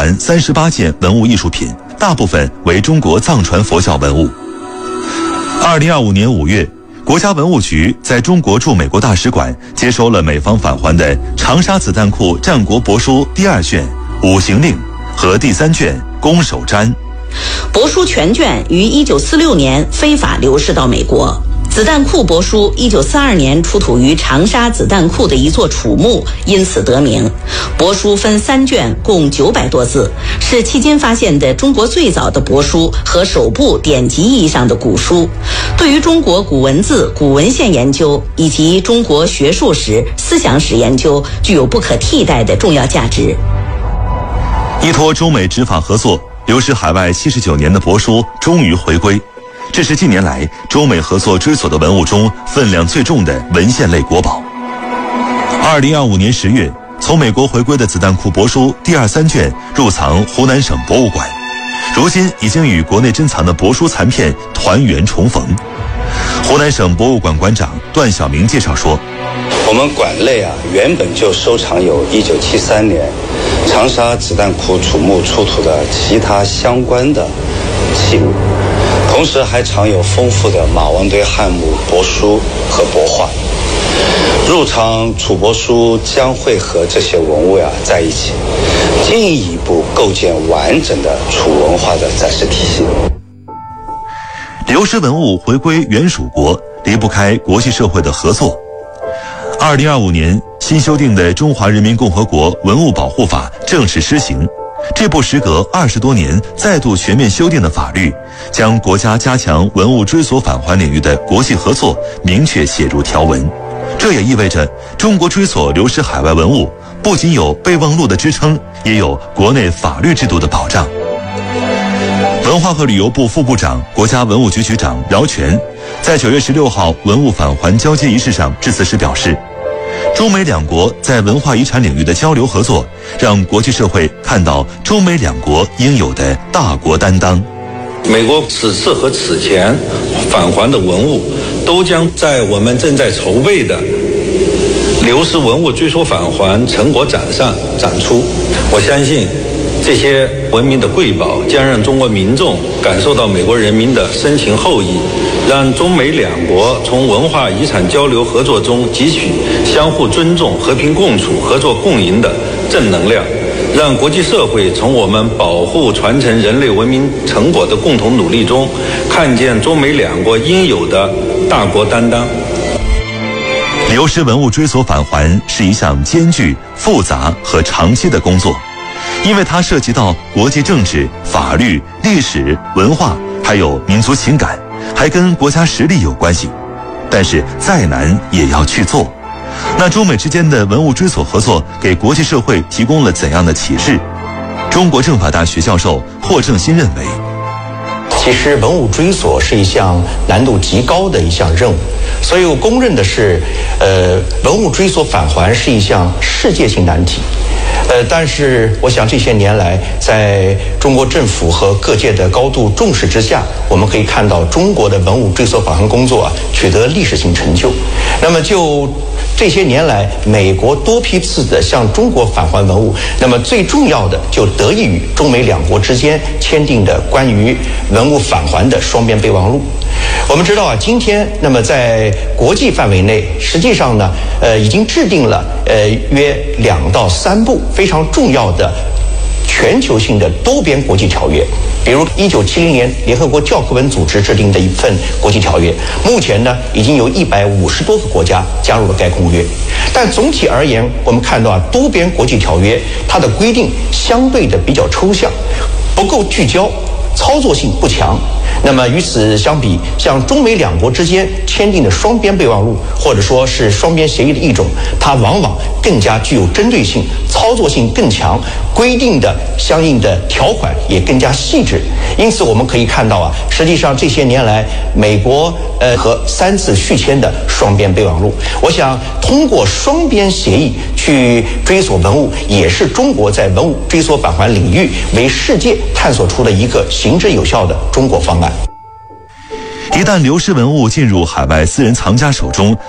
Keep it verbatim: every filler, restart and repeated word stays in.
还三十八件文物艺术品，大部分为中国藏传佛教文物。二零二五年五月，国家文物局在中国驻美国大使馆接收了美方返还的长沙子弹库战国帛书第二卷《五行令》和第三卷《攻守瞻》。 帛书全卷于一九四六年非法流失到美国。子弹库帛书一九四二年出土于长沙子弹库的一座楚墓，因此得名。帛书分三卷，共九百多字，是迄今发现的中国最早的帛书和首部典籍意义上的古书，对于中国古文字、古文献研究以及中国学术史、思想史研究具有不可替代的重要价值。 依托中美执法合作，流失海外七十九年的帛书终于回归。这是近年来中美合作追索的文物中分量最重的文献类国宝。二零二五年十月，从美国回归的子弹库帛书第二三卷入藏湖南省博物馆，如今已经与国内珍藏的帛书残片团圆重逢。湖南省博物馆馆长段晓明介绍说， 我们馆内啊原本就收藏有一九七三年长沙子弹库楚墓出土的其他相关的器物，同时还藏有丰富的马王堆汉墓帛书和帛画。入藏楚帛书将会和这些文物呀在一起，进一步构建完整的楚文化的展示体系。 流失文物回归原属国，离不开国际社会的合作。二零二五年新修订的《中华人民共和国文物保护法》正式施行。这部时隔二十多年再度全面修订的法律，将国家加强文物追索返还领域的国际合作明确写入条文。这也意味着中国追索流失海外文物不仅有备忘录的支撑，也有国内法律制度的保障。文化和旅游部副部长、国家文物局局长饶全在九月十六号文物返还交接仪式上致辞时表示，中美两国在文化遗产领域的交流合作，让国际社会看到中美两国应有的大国担当。 美国此次和此前返还的文物，都将在我们正在筹备的流失文物追索返还成果展上展出。我相信这些文明的瑰宝将让中国民众感受到美国人民的深情厚谊，让中美两国从文化遗产交流合作中汲取相互尊重、和平共处、合作共赢的正能量，让国际社会从我们保护传承人类文明成果的共同努力中，看见中美两国应有的大国担当。 流失文物追索返还是一项艰巨、复杂和长期的工作，因为它涉及到国际政治、法律、历史、文化，还有民族情感，还跟国家实力有关系。但是再难也要去做。那中美之间的文物追索合作给国际社会提供了怎样的启示？中国政法大学教授霍正新认为， 其实文物追索是一项难度极高的一项任务，所以我公认的是，呃，文物追索返还是一项世界性难题。呃，但是我想这些年来，在中国政府和各界的高度重视之下，我们可以看到中国的文物追索返还工作啊取得历史性成就。那么就这些年来，美国多批次的向中国返还文物，那么最重要的就得益于中美两国之间签订的关于文物返还的双边备忘录。我们知道啊，今天那么在国际范围内，实际上呢，呃，已经制定了呃约两到三部非常重要的全球性的多边国际条约。比如一九七零年联合国教科文组织制定的一份国际条约，目前呢已经有一百五十多个国家加入了该公约。但总体而言，我们看到啊，多边国际条约它的规定相对的比较抽象，不够聚焦，操作性不强。那么与此相比，像中美两国之间签订的双边备忘录，或者说是双边协议的一种，它往往更加具有针对性，操作性更强，规定的相应的条款也更加细致。因此我们可以看到啊，实际上这些年来，美国呃和三次续签的双边备忘录，我想通过双边协议去追索文物，也是中国在文物追索返还领域为世界探索出的一个行之有效的中国方案。 一旦流失文物进入海外私人藏家手中，